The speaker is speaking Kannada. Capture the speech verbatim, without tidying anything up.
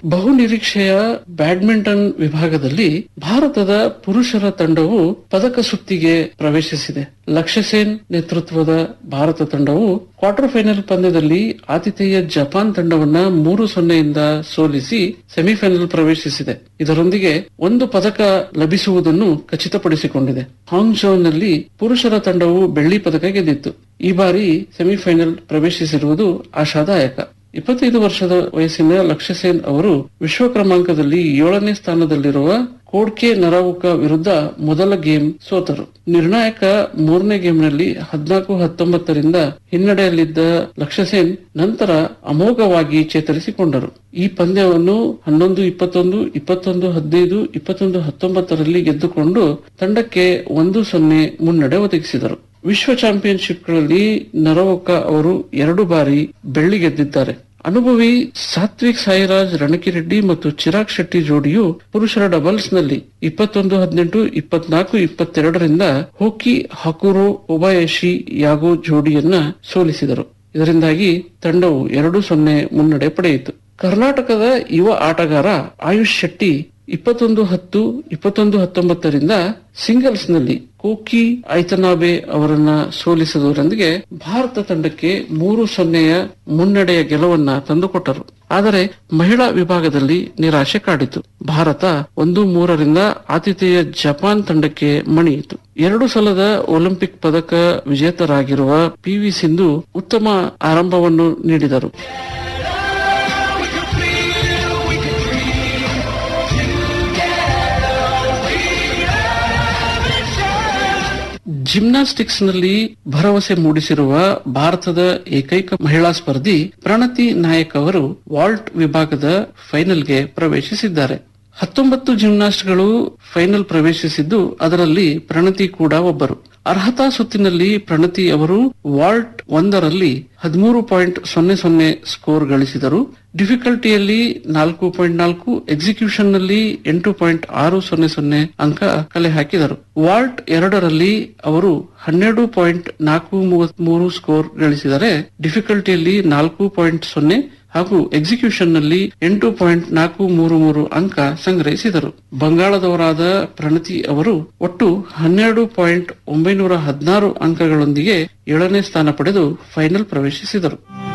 ಬಹು ನಿರೀಕ್ಷೆಯ ಬ್ಯಾಡ್ಮಿಂಟನ್ ವಿಭಾಗದಲ್ಲಿ ಭಾರತದ ಪುರುಷರ ತಂಡವು ಪದಕ ಸುತ್ತಿಗೆ ಪ್ರವೇಶಿಸಿದೆ. ಲಕ್ಷ್ಯ ಸೇನ್ ನೇತೃತ್ವದ ಭಾರತ ತಂಡವು ಕ್ವಾರ್ಟರ್ ಫೈನಲ್ ಪಂದ್ಯದಲ್ಲಿ ಆತಿಥೇಯ ಜಪಾನ್ ತಂಡವನ್ನ ಮೂರು ಸೊನ್ನೆಯಿಂದ ಸೋಲಿಸಿ ಸೆಮಿಫೈನಲ್ ಪ್ರವೇಶಿಸಿದೆ. ಇದರೊಂದಿಗೆ ಒಂದು ಪದಕ ಲಭಿಸುವುದನ್ನು ಖಚಿತಪಡಿಸಿಕೊಂಡಿದೆ. ಹಾಂಗ್ಝೌನಲ್ಲಿ ಪುರುಷರ ತಂಡವು ಬೆಳ್ಳಿ ಪದಕ ಗೆದ್ದಿತ್ತು. ಈ ಬಾರಿ ಸೆಮಿಫೈನಲ್ ಪ್ರವೇಶಿಸಿರುವುದು ಆಶಾದಾಯಕ. ಇಪ್ಪತ್ತೈದು ವರ್ಷದ ವಯಸ್ಸಿನ ಲಕ್ಷ್ಯ ಸೇನ್ ಅವರು ವಿಶ್ವ ಕ್ರಮಾಂಕದಲ್ಲಿ ಏಳನೇ ಸ್ಥಾನದಲ್ಲಿರುವ ಕೋಡ್ಕೆ ನರಾವುಕ ವಿರುದ್ಧ ಮೊದಲ ಗೇಮ್ ಸೋತರು. ನಿರ್ಣಾಯಕ ಮೂರನೇ ಗೇಮ್ನಲ್ಲಿ ಹದಿನಾಲ್ಕು ಹತ್ತೊಂಬತ್ತರಿಂದ ಹಿನ್ನಡೆಯಲ್ಲಿದ್ದ ಲಕ್ಷ್ಯ ಸೇನ್ ನಂತರ ಅಮೋಘವಾಗಿ ಚೇತರಿಸಿಕೊಂಡರು. ಈ ಪಂದ್ಯವನ್ನು ಹನ್ನೊಂದು ಇಪ್ಪತ್ತೊಂದು ಇಪ್ಪತ್ತೊಂದು ಹದಿನೈದು ಇಪ್ಪತ್ತೊಂದು ಹತ್ತೊಂಬತ್ತರಲ್ಲಿ ಗೆದ್ದುಕೊಂಡು ತಂಡಕ್ಕೆ ಒಂದು ಸೊನ್ನೆ ಮುನ್ನಡೆ ಒದಗಿಸಿದರು. ವಿಶ್ವ ಚಾಂಪಿಯನ್ಶಿಪ್ಗಳಲ್ಲಿ ನರವೋಕ ಅವರು ಎರಡು ಬಾರಿ ಬೆಳ್ಳಿ ಗೆದ್ದಿದ್ದಾರೆ. ಅನುಭವಿ ಸಾತ್ವಿಕ್ ಸಾಯಿರಾಜ್ ರಣಕಿರೆಡ್ಡಿ ಮತ್ತು ಚಿರಾಗ್ ಶೆಟ್ಟಿ ಜೋಡಿಯು ಪುರುಷರ ಡಬಲ್ಸ್ ನಲ್ಲಿ ಇಪ್ಪತ್ತೊಂದು ಹದಿನೆಂಟು ಇಪ್ಪತ್ನಾಲ್ಕು ಇಪ್ಪತ್ತೆರಡರಿಂದ ಹೋಕಿ ಹಕುರೋ ಒಬಾಯಶಿ ಯಾಗೋ ಜೋಡಿಯನ್ನ ಸೋಲಿಸಿದರು. ಇದರಿಂದಾಗಿ ತಂಡವು ಎರಡು ಸೊನ್ನೆ ಮುನ್ನಡೆ ಪಡೆಯಿತು. ಕರ್ನಾಟಕದ ಯುವ ಆಟಗಾರ ಆಯುಷ್ ಶೆಟ್ಟಿ ಇಪ್ಪತ್ತೊಂದು ಹತ್ತು ಇಪ್ಪತ್ತೊಂದು ಹತ್ತೊಂಬತ್ತರಿಂದ ಸಿಂಗಲ್ಸ್ ನಲ್ಲಿ ಕೋಕಿ ಐತನಾಬೆ ಅವರನ್ನ ಸೋಲಿಸುವುದರೊಂದಿಗೆ ಭಾರತ ತಂಡಕ್ಕೆ ಮೂರು ಸೊನ್ನೆಯ ಮುನ್ನಡೆಯ ಗೆಲುವನ್ನ ತಂದುಕೊಟ್ಟರು. ಆದರೆ ಮಹಿಳಾ ವಿಭಾಗದಲ್ಲಿ ನಿರಾಶೆ ಕಾಡಿತು. ಭಾರತ ಒಂದು ಮೂರರಿಂದ ಆತಿಥೇಯ ಜಪಾನ್ ತಂಡಕ್ಕೆ ಮಣಿಯಿತು. ಎರಡು ಸಲದ ಒಲಿಂಪಿಕ್ ಪದಕ ವಿಜೇತರಾಗಿರುವ ಪಿವಿ ಸಿಂಧು ಉತ್ತಮ ಆರಂಭವನ್ನು ನೀಡಿದರು. ಜಿಮ್ನಾಸ್ಟಿಕ್ಸ್ ನಲ್ಲಿ ಭರವಸೆ ಮೂಡಿಸಿರುವ ಭಾರತದ ಏಕೈಕ ಮಹಿಳಾ ಸ್ಪರ್ಧಿ ಪ್ರಣತಿ ನಾಯಕ್ ಅವರು ವಾಲ್ಟ್ ವಿಭಾಗದ ಫೈನಲ್ಗೆ ಪ್ರವೇಶಿಸಿದ್ದಾರೆ. ಹತ್ತೊಂಬತ್ತು ಜಿಮ್ನಾಸ್ಟ್ಗಳು ಫೈನಲ್ ಪ್ರವೇಶಿಸಿದ್ದು ಅದರಲ್ಲಿ ಪ್ರಣತಿ ಕೂಡ ಒಬ್ಬರು. ಅರ್ಹತಾ ಸುತ್ತಿನಲ್ಲಿ ಪ್ರಣತಿ ಅವರು ವಾಲ್ಟ್ ಒಂದರಲ್ಲಿ ಹದಿಮೂರು ಪಾಯಿಂಟ್ ಸೊನ್ನೆ ಸೊನ್ನೆ ಸ್ಕೋರ್ ಗಳಿಸಿದರು. ಡಿಫಿಕಲ್ಟಿಯಲ್ಲಿ ನಾಲ್ಕು ಪಾಯಿಂಟ್ ನಾಲ್ಕು, ಎಕ್ಸಿಕ್ಯೂಷನ್ ನಲ್ಲಿ ಎಂಟು ಪಾಯಿಂಟ್ ಆರು ಸೊನ್ನೆ ಸೊನ್ನೆ ಅಂಕ ಕಲೆ ಹಾಕಿದರು. ವಾಲ್ಟ್ ಎರಡರಲ್ಲಿ ಅವರು ಹನ್ನೆರಡು ಪಾಯಿಂಟ್ ನಾಲ್ಕು ಮೂವತ್ತ್ ಮೂರು ಸ್ಕೋರ್ ಗಳಿಸಿದರೆ ಡಿಫಿಕಲ್ಟಿಯಲ್ಲಿ ನಾಲ್ಕು ಪಾಯಿಂಟ್ ಸೊನ್ನೆ ಹಾಗೂ ಎಕ್ಸಿಕ್ಯೂಷನ್ ನಲ್ಲಿ ಎಂಟು ಪಾಯಿಂಟ್ ನಾಲ್ಕು ಮೂರು ಮೂರು ಅಂಕ ಸಂಗ್ರಹಿಸಿದರು. ಬಂಗಾಳದವರಾದ ಪ್ರಣತಿ ಅವರು ಒಟ್ಟು ಹನ್ನೆರಡು ಪಾಯಿಂಟ್ ಒಂಬೈನೂರ ಹದಿನಾರು ಅಂಕಗಳೊಂದಿಗೆ ಏಳನೇ ಸ್ಥಾನ ಪಡೆದು ಫೈನಲ್ ಪ್ರವೇಶಿಸಿದರು.